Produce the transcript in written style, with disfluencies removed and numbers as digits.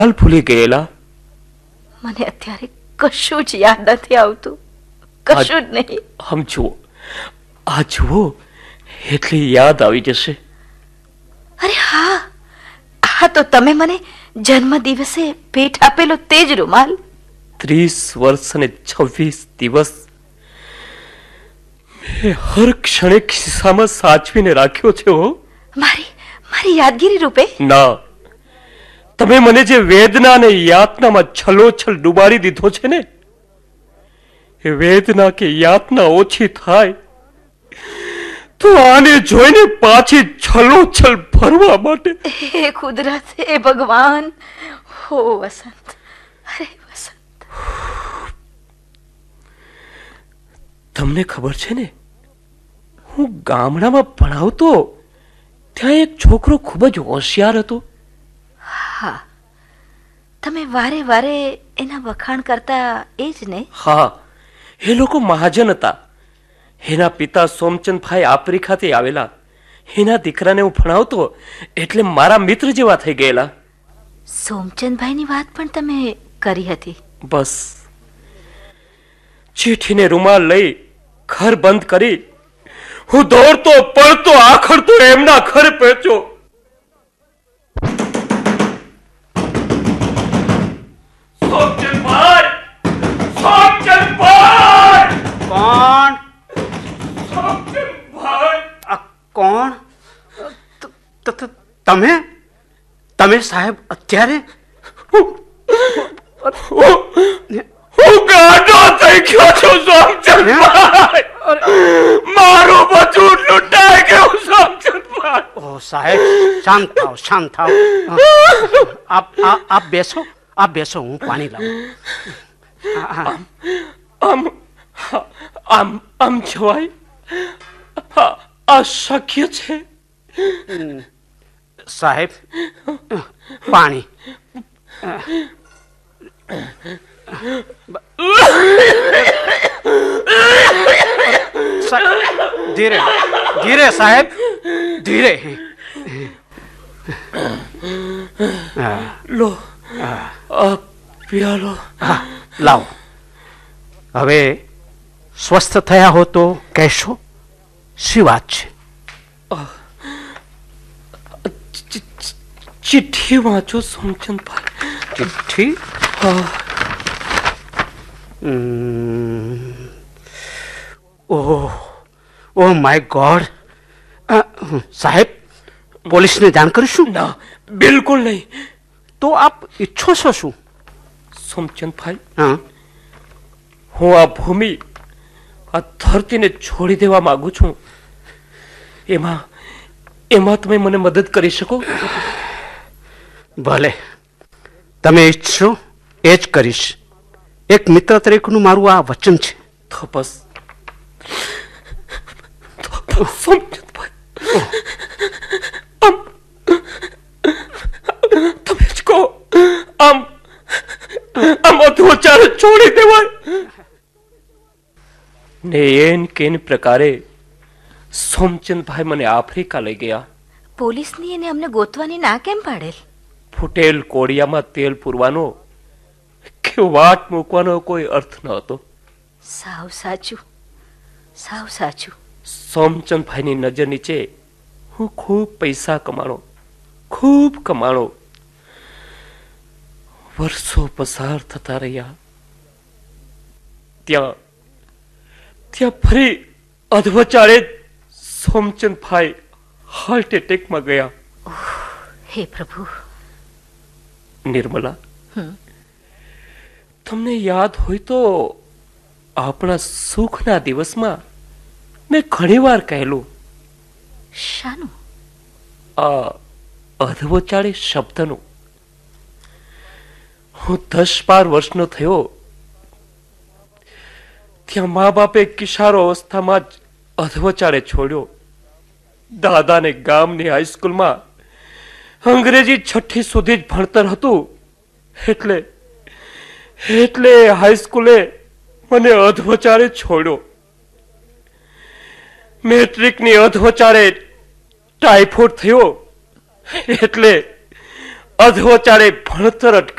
ભૂલી ગયેલા? મને અત્યારે કશું જ યાદ નથી આવતું, કશું જ નહીં. આમ જુઓ, આ જુઓ, એટલી યાદ આવી જશે. અરે હા, હા તો તમે મને જન્મ દિવસે ભેટ આપેલો તે જ રૂમાલ. 30 વર્ષ અને 26 દિવસ મેં હર ક્ષણે ખિસ્સામાં સાચવીને રાખ્યો છે. હો, મારી યાદગીરી રૂપે? ના, તમે મને જે વેદના અને યાતનામાં છલોછલ ડૂબાડી દીધો છે ને, એ વેદના કે યાતના ઓછી થાય તો આને જોઈને પાછી છલોછલ ભરવા માટે. હે કુદરત, હે ભગવાન, હો વસંત, અરે વસંત. તમને ખબર છે ને, હું ગામડામાં ભણાવતો ત્યાં એક છોકરો ખૂબ જ હોશિયાર હતો. હા, તમે વારે વારે એના વખાણ કરતા એ જ ને? હા, એ લોકો મહાજન હતા. એના પિતા સોમચંદભાઈ આફ્રિકાથી આવેલા. એના દીકરાને હું ભણાવતો એટલે મારા મિત્ર જેવા થઈ ગયેલા. સોમચંદભાઈની વાત પણ તમે કરી હતી? બસ, ચીઠીને રૂમાલ લઈ ઘર બંધ કરી હું દોડતો પડતો આખડતો એમના ઘર પહોંચ્યો. સોમચંદભાઈ! સોમચંદભાઈ! કોણ? સોમચંદભાઈ! કોણ? તમે? તમે સાહેબ અત્યારે? હું ગાંડો થઈ ગયો છું સોમચંદભાઈ. મારું બધું લૂંટાઈ ગયું સોમચંદભાઈ. ઓ સાહેબ, શાંત થાઓ, શાંત થાઓ. આપ બેસો, આપ બેસો, હું પાણી લાવું. આમ જવાય? આ શક્ય છે? સાહેબ, પાણી. ધીરે ધીરે સાહેબ, ધીરે. લો, પિયાલો. લાવો. હવે સ્વસ્થ થયા હો તો કહેશો શી વાત છે? ચિઠ્ઠી વાંચો સોમચંદભાઈ. ચિઠ્ઠી? Oh my God. સાહેબ, પોલીસને જાણ કરીશું? ના, બિલકુલ નહીં. તો આપ ઈચ્છો છો શું? સોમચંદભાઈ, હા, હું આ ભૂમિ, આ ધરતીને છોડી દેવા માંગુ છું. એમાં તમે મને મદદ કરી શકો? ભલે, તમે ઈચ્છો એ જ કરીશ. એક મિત્ર તરીકેનું મારું આ વચન છે. તો બસ સોમચંદભાઈ, તમે જ કહો, આમ અધવચારે છોડી દેવાય ને? એન કેન પ્રકારે સોમચંદભાઈ મને આફ્રિકા લઈ ગયા. પોલીસની એને અમને ગોતવાની ના કેમ પાડેલ? ફૂટેલ કોડિયામાં તેલ પૂરવાનો કે વાટ મૂકવાનો કોઈ અર્થ ન હતો. સાવ સાચું, સાવ સાચું. સોમચંદભાઈની નજર નીચે હું ખૂબ પૈસા કમાણો. વર્ષો પસાર થતા રહ્યા. ત્યાં ફરી અધવચારે સોમચંદભાઈ હાર્ટ એટેકમાં ગયા. હે પ્રભુ. નિર્મલા, તમને યાદ હોય તો આપણા સુખના દિવસમાં મેં ઘણીવાર કહેલું. શાનું? આ અધવચાળી શબ્દનું. હું 10-12 વર્ષનો થયો ત્યાં મા બાપે કિશારો અવસ્થામાં જ અધવચાળે છોડ્યો. દાદાને ગામની હાઈસ્કૂલમાં અંગ્રેજી 6ઠ્ઠી સુધી જ ભણતર હતું, એટલે હાઈસ્કૂલે મને અધવચાળે છોડ્યો. મેટ્રિકની અધવચાળે ટાઇફોઇડ થયો, એટલે અધવચાળે ભણતર